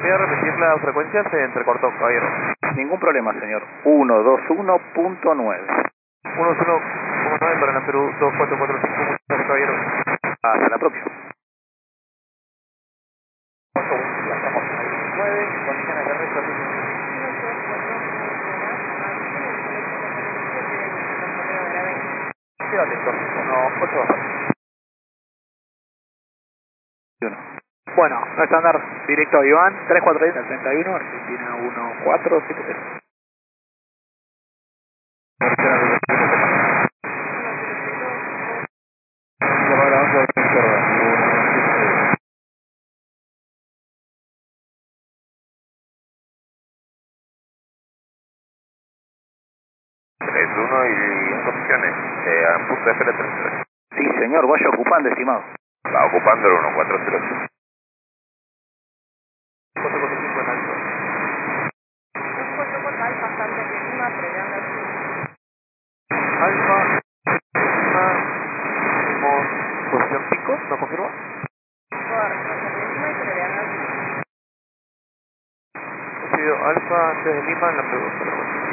¿Podría repetir la frecuencia? Se entrecortó, caballero. Ningún problema, señor. 121.9. 1119 para la Perú 2445. Muchas gracias, caballero. Hasta la próxima. 9, condiciones de resto. Queda atento. 1. Bueno, no estándar directo a Iván, 341 al 31, Argentina 1470. Uno y en condiciones, a punto de FL33. Sí, señor, vaya ocupando, estimado. Va ocupando el 1408. 445 en alto. 244 Alfa, Santa Lima, Prevanga Sur. Alfa, tenemos posición 5, ¿no confirma? Correcto, Santa Lima y Prevanga Sur. Ha sido Alfa antes de Lima en la Perú.